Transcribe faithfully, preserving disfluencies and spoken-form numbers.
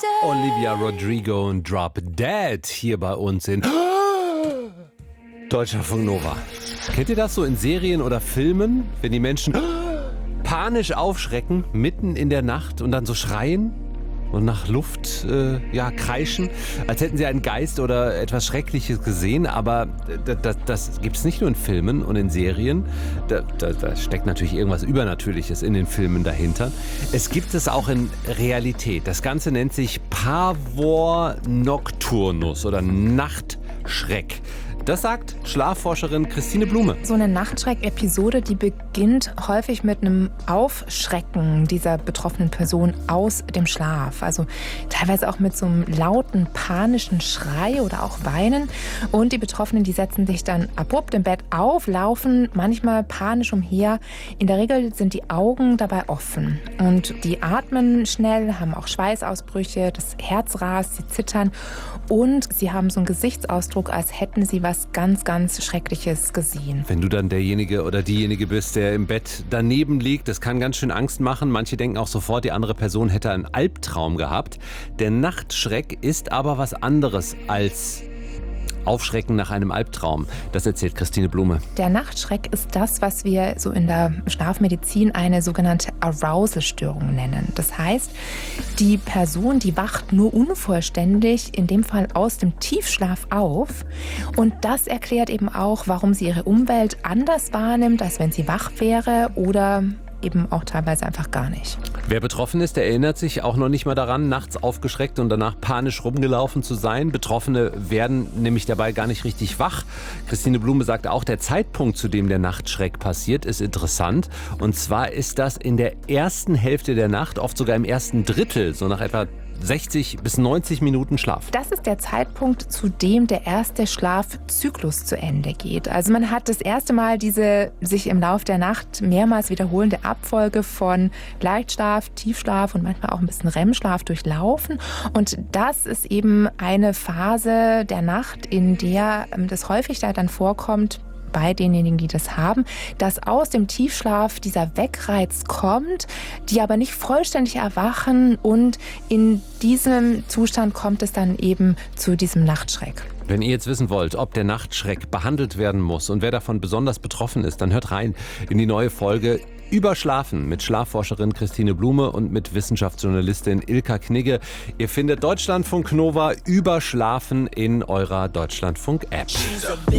Dead. Olivia Rodrigo und Drop Dead hier bei uns in Deutschlandfunk Nova. Kennt ihr das so in Serien oder Filmen, wenn die Menschen panisch aufschrecken, mitten in der Nacht und dann so schreien und nach Luft äh, ja, kreischen, als hätten sie einen Geist oder etwas Schreckliches gesehen. Aber das, das, das gibt es nicht nur in Filmen und in Serien. Da, da, da steckt natürlich irgendwas Übernatürliches in den Filmen dahinter. Es gibt es auch in Realität. Das Ganze nennt sich Pavor Nocturnus oder Nachtschreck. Das sagt Schlafforscherin Christine Blume. So eine Nachtschreck-Episode, die beginnt häufig mit einem Aufschrecken dieser betroffenen Person aus dem Schlaf. Also teilweise auch mit so einem lauten, panischen Schrei oder auch Weinen. Und die Betroffenen, die setzen sich dann abrupt im Bett auf, laufen manchmal panisch umher. In der Regel sind die Augen dabei offen. Und die atmen schnell, haben auch Schweißausbrüche, das Herz rast, sie zittern. Und sie haben so einen Gesichtsausdruck, als hätten sie was ganz, ganz Schreckliches gesehen. Wenn du dann derjenige oder diejenige bist, der im Bett daneben liegt, das kann ganz schön Angst machen. Manche denken auch sofort, die andere Person hätte einen Albtraum gehabt. Der Nachtschreck ist aber was anderes als Aufschrecken nach einem Albtraum. Das erzählt Christine Blume. Der Nachtschreck ist das, was wir so in der Schlafmedizin eine sogenannte Arousal-Störung nennen. Das heißt, die Person, die wacht nur unvollständig, in dem Fall aus dem Tiefschlaf auf. Und das erklärt eben auch, warum sie ihre Umwelt anders wahrnimmt, als wenn sie wach wäre oder eben auch teilweise einfach gar nicht. Wer betroffen ist, der erinnert sich auch noch nicht mal daran, nachts aufgeschreckt und danach panisch rumgelaufen zu sein. Betroffene werden nämlich dabei gar nicht richtig wach. Christine Blume sagt auch, der Zeitpunkt, zu dem der Nachtschreck passiert, ist interessant. Und zwar ist das in der ersten Hälfte der Nacht, oft sogar im ersten Drittel, so nach etwa sechzig bis neunzig Minuten Schlaf. Das ist der Zeitpunkt, zu dem der erste Schlafzyklus zu Ende geht. Also man hat das erste Mal diese sich im Lauf der Nacht mehrmals wiederholende Abfolge von Leichtschlaf, Tiefschlaf und manchmal auch ein bisschen R E M-Schlaf durchlaufen. Und das ist eben eine Phase der Nacht, in der das häufig da dann vorkommt, bei denjenigen, die das haben, dass aus dem Tiefschlaf dieser Wegreiz kommt, die aber nicht vollständig erwachen und in diesem Zustand kommt es dann eben zu diesem Nachtschreck. Wenn ihr jetzt wissen wollt, ob der Nachtschreck behandelt werden muss und wer davon besonders betroffen ist, dann hört rein in die neue Folge Überschlafen mit Schlafforscherin Christine Blume und mit Wissenschaftsjournalistin Ilka Knigge. Ihr findet Deutschlandfunk Nova Überschlafen in eurer Deutschlandfunk-App.